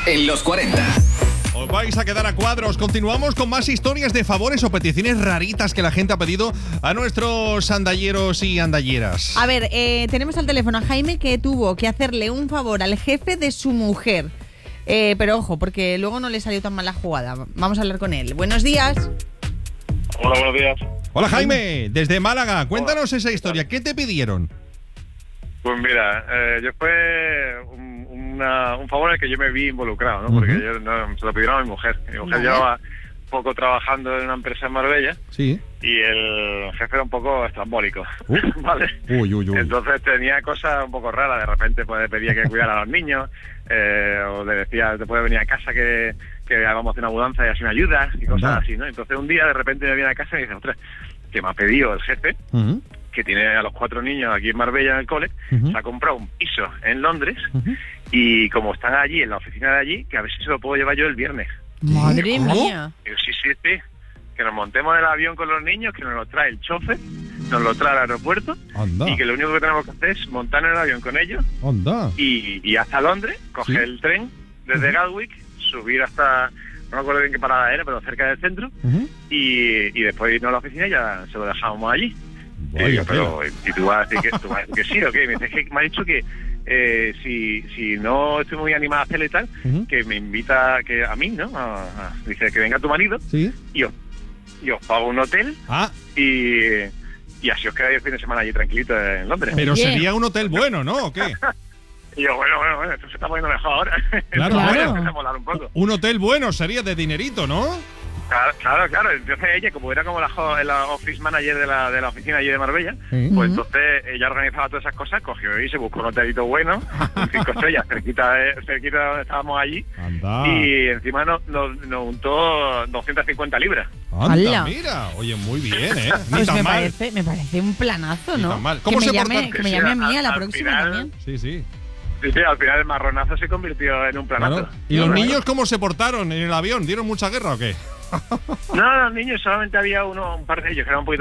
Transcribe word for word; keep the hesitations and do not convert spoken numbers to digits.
en los cuarenta. Os vais a quedar a cuadros. Continuamos con más historias de favores o peticiones raritas que la gente ha pedido a nuestros andalleros y andalleras. A ver, eh, tenemos al teléfono a Jaime, que tuvo que hacerle un favor al jefe de su mujer. Eh, pero ojo, porque luego no le salió tan mal la jugada. Vamos a hablar con él. Buenos días. Hola, buenos días. Hola Jaime, desde Málaga. Cuéntanos esa historia. ¿Qué te pidieron? Pues mira, eh, yo fue un, una, un favor en el que yo me vi involucrado, ¿no? Porque Uh-huh. yo no, se lo pidieron a mi mujer. Mi mujer Vale. llevaba poco trabajando en una empresa en Marbella Sí. y el jefe era un poco estrambólico, Uh. ¿vale? Uy, uy, uy. Entonces tenía cosas un poco raras. De repente pues, le pedía que cuidara a los niños, eh, o le decía, te puedes venir a casa que, que hagamos una mudanza y así me ayudas, y cosas Anda. así, ¿no? Entonces un día de repente me viene a casa y me dice, ostras, que me ha pedido el jefe, Uh-huh. que tiene a los cuatro niños aquí en Marbella en el cole, Uh-huh. se ha comprado un piso en Londres, Uh-huh. y como están allí en la oficina de allí, que a ver si se lo puedo llevar yo el viernes. Madre ¿Cómo? mía. Digo, sí, sí, sí, que nos montemos en el avión con los niños, que nos lo trae el chofer, nos lo trae al aeropuerto, Anda, y que lo único que tenemos que hacer es montar en el avión con ellos anda. y, y hasta Londres, coger Sí. el tren desde Ujú. Gatwick, subir hasta, no me acuerdo bien qué parada era, pero cerca del centro, Uh-huh. y, y después irnos a la oficina y ya se lo dejamos allí. Y Vaya digo, tela. pero, ¿y tú vas a decir que, tú vas a decir que sí o qué? Me dice, "Es que me ha dicho que eh, si, si no estoy muy animada a hacerle tal, Ujú. que me invita que a mí, ¿no? A- a- dice que venga tu marido Sí. y os, y os pago un hotel Ah, y, y así os quedáis el fin de semana allí tranquilito en Londres". pero Oye. sería un hotel bueno, ¿no? ¿O qué? Y yo, bueno, bueno, bueno, esto se está poniendo mejor ahora. Claro, Esto claro. empieza a molar un poco. Un hotel bueno sería de dinerito, ¿no? Claro, claro, claro. Entonces ella, como era como la, jo- la office manager de la, de la oficina allí de Marbella, Sí. pues Ujú. entonces ella organizaba todas esas cosas, cogió y se buscó un hotelito bueno, un cinco estrellas, cerquita de, cerquita de donde estábamos allí, Anda. y encima nos, nos, nos untó doscientas cincuenta libras. Anda, ¡Hala! mira. Oye, muy bien, ¿eh? Ni Pues tan me mal. parece, me parece un planazo, Ni ¿no? tan mal. Que ¿Cómo me se llame, portan? que me llame a mí a la Al próxima final- también. Sí, sí. Sí, sí, al final el marronazo se convirtió en un planazo. Claro. ¿Y los Bueno. niños cómo se portaron en el avión? ¿Dieron mucha guerra o qué? No, los niños solamente había uno, un par de ellos que eran un poquito